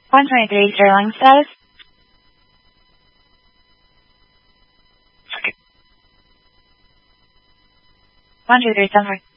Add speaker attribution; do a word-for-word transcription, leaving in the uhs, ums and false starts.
Speaker 1: one twenty-three, Sterling status.
Speaker 2: Okay.
Speaker 1: one two three, seven four.